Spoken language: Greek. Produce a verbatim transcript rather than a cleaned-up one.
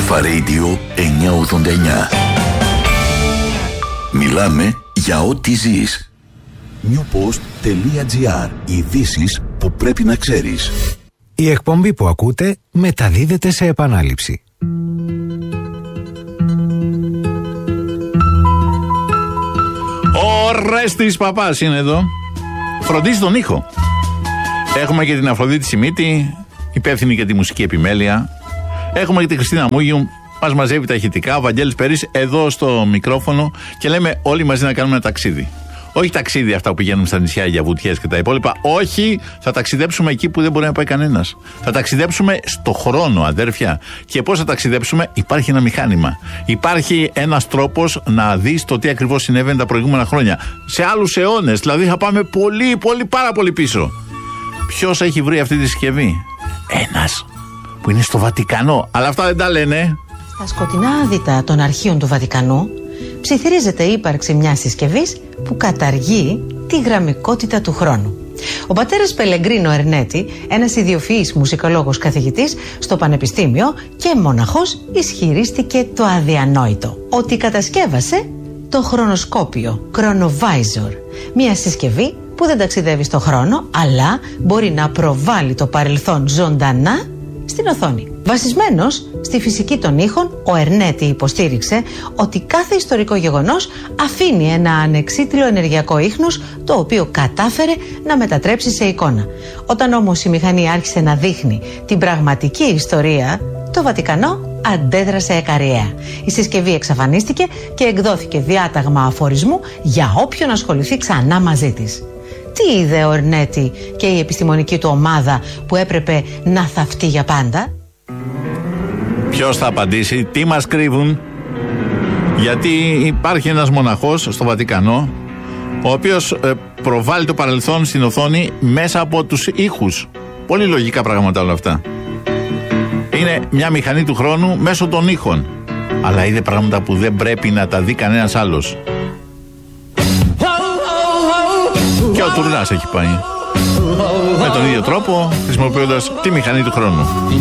Αλφα Radio εννιακόσια ογδόντα εννιά. Μιλάμε για ό,τι ζεις. newpost.gr. Ειδήσεις που πρέπει να ξέρεις. Η εκπομπή που ακούτε μεταδίδεται σε επανάληψη. Ο Ρέστης Παπάς είναι εδώ. Φροντίζει τον ήχο. Έχουμε και την Αφροδίτη Σιμίτη, υπεύθυνη για τη μουσική επιμέλεια. Έχουμε και την Χριστίνα Μούγιου, μας μαζεύει τα ηχητικά. Ο Βαγγέλης Περής εδώ στο μικρόφωνο και λέμε όλοι μαζί να κάνουμε ένα ταξίδι. Όχι ταξίδι αυτά που πηγαίνουμε στα νησιά για βουτιές και τα υπόλοιπα. Όχι, θα ταξιδέψουμε εκεί που δεν μπορεί να πάει κανένας. Θα ταξιδέψουμε στο χρόνο, αδέρφια. Και πώς θα ταξιδέψουμε? Υπάρχει ένα μηχάνημα. Υπάρχει ένας τρόπος να δεις το τι ακριβώς συνέβαινε τα προηγούμενα χρόνια. Σε άλλους αιώνες, δηλαδή θα πάμε πολύ, πολύ, πάρα πολύ πίσω. Ποιος έχει βρει αυτή τη συσκευή? Ένας που είναι στο Βατικανό. Αλλά αυτά δεν τα λένε. Στα σκοτεινά άδυτα των αρχείων του Βατικανού ψιθυρίζεται η ύπαρξη μιας συσκευής που καταργεί τη γραμμικότητα του χρόνου. Ο πατέρας Πελεγκρίνο Ερνέτη, ένας ιδιοφυής μουσικολόγος καθηγητής στο Πανεπιστήμιο και μοναχός, ισχυρίστηκε το αδιανόητο. Ότι κατασκεύασε το χρονοσκόπιο, Chronovisor, μια συσκευή που δεν ταξιδεύει στο χρόνο, αλλά μπορεί να προβάλλει το παρελθόν ζωντανά στην οθόνη. Βασισμένος στη φυσική των ήχων, ο Ερνέτη υποστήριξε ότι κάθε ιστορικό γεγονός αφήνει ένα ανεξίτηλο ενεργειακό ίχνος, το οποίο κατάφερε να μετατρέψει σε εικόνα. Όταν όμως η μηχανή άρχισε να δείχνει την πραγματική ιστορία, το Βατικανό αντέδρασε εκαριαία. Η συσκευή εξαφανίστηκε και εκδόθηκε διάταγμα αφορισμού για όποιον ασχοληθεί ξανά μαζί της. Τι είδε ο Ερνέτη και η επιστημονική του ομάδα που έπρεπε να θαυτεί για πάντα? Ποιος θα απαντήσει? Τι μας κρύβουν? Γιατί υπάρχει ένας μοναχός στο Βατικανό, ο οποίος ε, προβάλλει το παρελθόν στην οθόνη μέσα από τους ήχους. Πολύ λογικά πράγματα όλα αυτά. Είναι μια μηχανή του χρόνου μέσω των ήχων. Αλλά είδε πράγματα που δεν πρέπει να τα δει κανένας άλλος. Και ο Τουρνάς έχει πάει με τον ίδιο τρόπο, χρησιμοποιώντας τη μηχανή του χρόνου.